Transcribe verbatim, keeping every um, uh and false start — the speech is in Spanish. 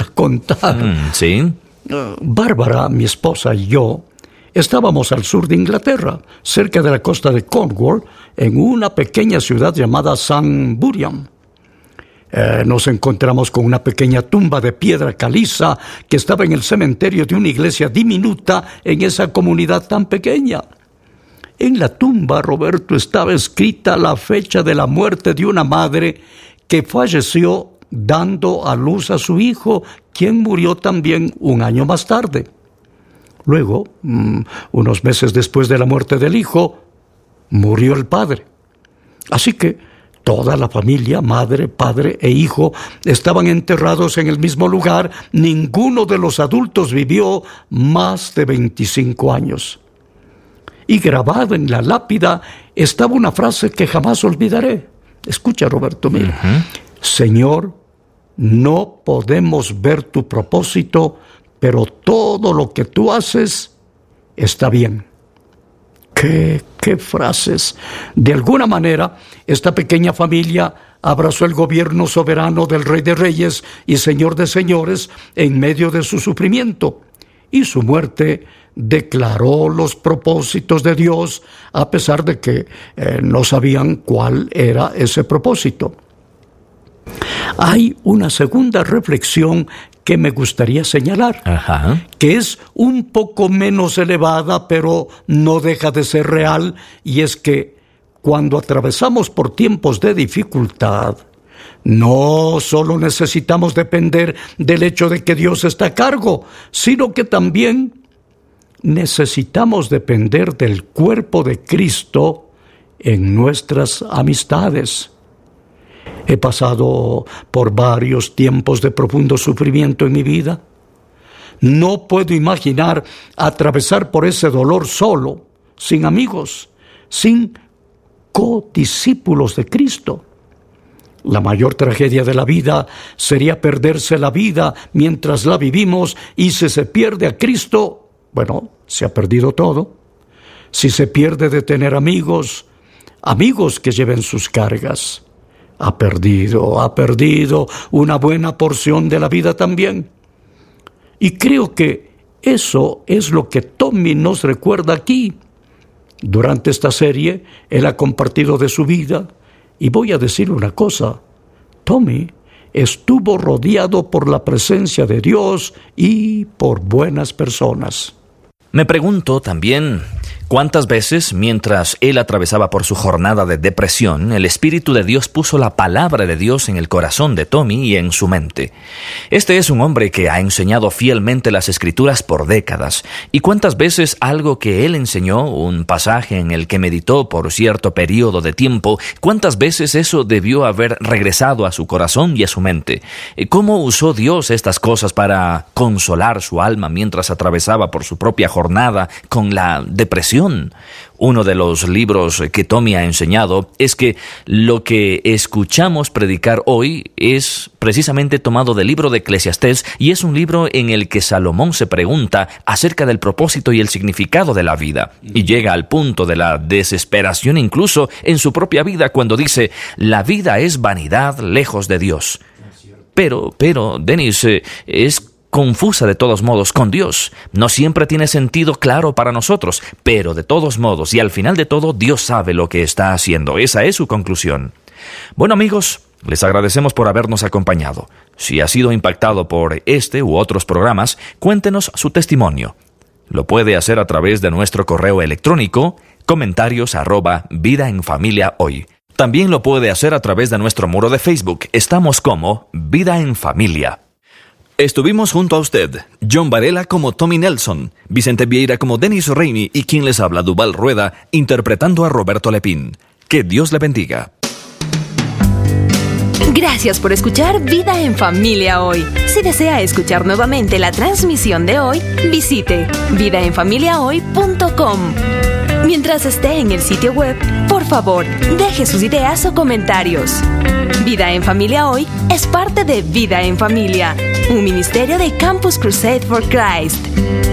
contar. Mm, ¿sí? Uh, Bárbara, mi esposa y yo estábamos al sur de Inglaterra, cerca de la costa de Cornwall, en una pequeña ciudad llamada San Burian. Eh, nos encontramos con una pequeña tumba de piedra caliza que estaba en el cementerio de una iglesia diminuta en esa comunidad tan pequeña. En la tumba, Roberto, estaba escrita la fecha de la muerte de una madre que falleció dando a luz a su hijo, quien murió también un año más tarde. Luego, mmm, unos meses después de la muerte del hijo, murió el padre. Así que toda la familia, madre, padre e hijo, estaban enterrados en el mismo lugar. Ninguno de los adultos vivió más de veinticinco años. Y grabada en la lápida estaba una frase que jamás olvidaré. Escucha, Roberto, mira. Uh-huh. Señor, no podemos ver tu propósito, pero todo lo que tú haces está bien. ¿Qué, qué frases? De alguna manera, esta pequeña familia abrazó el gobierno soberano del Rey de Reyes y Señor de Señores en medio de su sufrimiento. Y su muerte declaró los propósitos de Dios, a pesar de que eh, no sabían cuál era ese propósito. Hay una segunda reflexión que me gustaría señalar, Ajá. que es un poco menos elevada, pero no deja de ser real, y es que cuando atravesamos por tiempos de dificultad, no solo necesitamos depender del hecho de que Dios está a cargo, sino que también necesitamos depender del cuerpo de Cristo en nuestras amistades. He pasado por varios tiempos de profundo sufrimiento en mi vida. No puedo imaginar atravesar por ese dolor solo, sin amigos, sin codiscípulos de Cristo. La mayor tragedia de la vida sería perderse la vida mientras la vivimos, y si se pierde a Cristo, bueno, se ha perdido todo. Si se pierde de tener amigos, amigos que lleven sus cargas, ha perdido, ha perdido una buena porción de la vida también. Y creo que eso es lo que Tommy nos recuerda aquí. Durante esta serie, él ha compartido de su vida. Y voy a decir una cosa, Tommy estuvo rodeado por la presencia de Dios y por buenas personas. Me pregunto también cuántas veces, mientras él atravesaba por su jornada de depresión, el Espíritu de Dios puso la palabra de Dios en el corazón de Tommy y en su mente. Este es un hombre que ha enseñado fielmente las Escrituras por décadas. Y cuántas veces algo que él enseñó, un pasaje en el que meditó por cierto periodo de tiempo, cuántas veces eso debió haber regresado a su corazón y a su mente. ¿Cómo usó Dios estas cosas para consolar su alma mientras atravesaba por su propia jornada con la depresión? Uno de los libros que Tommy ha enseñado es que lo que escuchamos predicar hoy es precisamente tomado del libro de Eclesiastés, y es un libro en el que Salomón se pregunta acerca del propósito y el significado de la vida, y llega al punto de la desesperación incluso en su propia vida cuando dice: la vida es vanidad lejos de Dios. Pero, pero, Dennis, eh, es confusa de todos modos con Dios. No siempre tiene sentido claro para nosotros, pero de todos modos y al final de todo, Dios sabe lo que está haciendo. Esa es su conclusión. Bueno, amigos, les agradecemos por habernos acompañado. Si ha sido impactado por este u otros programas, cuéntenos su testimonio. Lo puede hacer a través de nuestro correo electrónico, comentarios arroba vida en familia hoy. También lo puede hacer a través de nuestro muro de Facebook. Estamos como Vida en Familia. Estuvimos junto a usted, John Varela como Tommy Nelson, Vicente Vieira como Dennis Reini y quien les habla, Duval Rueda, interpretando a Roberto Lepín. Que Dios le bendiga. Gracias por escuchar Vida en Familia hoy. Si desea escuchar nuevamente la transmisión de hoy, visite vida en familia hoy punto com. Mientras esté en el sitio web, por favor, deje sus ideas o comentarios. Vida en Familia Hoy es parte de Vida en Familia, un ministerio de Campus Crusade for Christ.